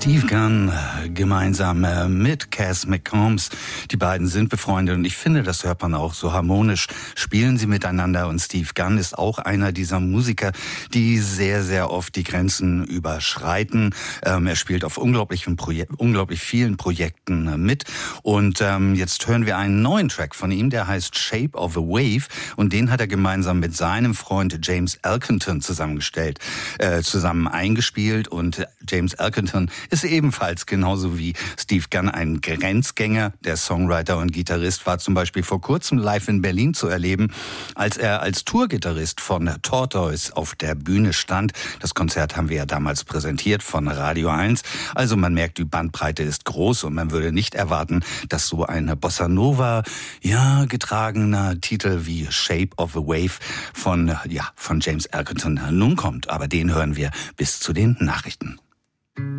Steve Gunn gemeinsam mit Cass McCombs. Die beiden sind befreundet und ich finde, das hört man auch so harmonisch. Spielen sie miteinander und Steve Gunn ist auch einer dieser Musiker, die sehr, sehr oft die Grenzen überschreiten. Er spielt auf unglaublich vielen Projekten mit und jetzt hören wir einen neuen Track von ihm, der heißt Shape of a Wave und den hat er gemeinsam mit seinem Freund James Elkington zusammen eingespielt und James Elkington ist ebenfalls genauso wie Steve Gunn ein Grenzgänger. Der Songwriter und Gitarrist war zum Beispiel vor kurzem live in Berlin zu erleben, als er als Tourgitarrist von Tortoise auf der Bühne stand. Das Konzert haben wir ja damals präsentiert von Radio 1. Also man merkt, die Bandbreite ist groß und man würde nicht erwarten, dass so ein Bossa Nova getragener Titel wie Shape of a Wave von James Elkington nun kommt. Aber den hören wir bis zu den Nachrichten.